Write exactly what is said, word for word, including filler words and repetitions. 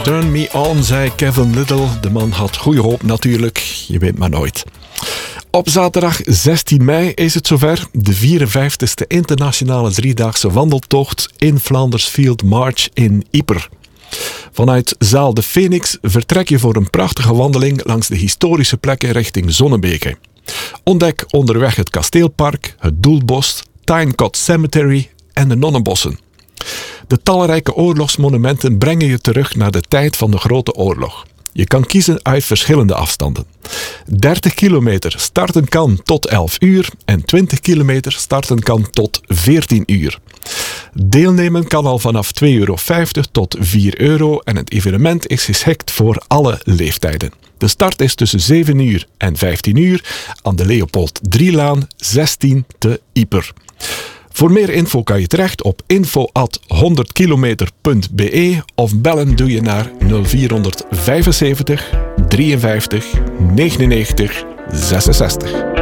Turn me on, zei Kevin Little. De man had goede hoop natuurlijk, je weet maar nooit. Op zaterdag zestien mei is het zover. De vierenvijftigste internationale driedaagse wandeltocht in Flanders Field March in Ypres. Vanuit Zaal de Phoenix vertrek je voor een prachtige wandeling langs de historische plekken richting Zonnebeke. Ontdek onderweg het kasteelpark, het Doelbos, Tynecott Cemetery en de Nonnenbossen. De talrijke oorlogsmonumenten brengen je terug naar de tijd van de Grote Oorlog. Je kan kiezen uit verschillende afstanden. dertig kilometer starten kan tot elf uur en twintig kilometer starten kan tot veertien uur. Deelnemen kan al vanaf twee euro vijftig tot vier euro en het evenement is geschikt voor alle leeftijden. De start is tussen zeven uur en vijftien uur aan de Leopold Drielaan zestien te Ypres. Voor meer info kan je terecht op info at honderd kilometer punt be of bellen doe je naar nul vier vijfenzeventig drieënvijftig negenennegentig zesenzestig.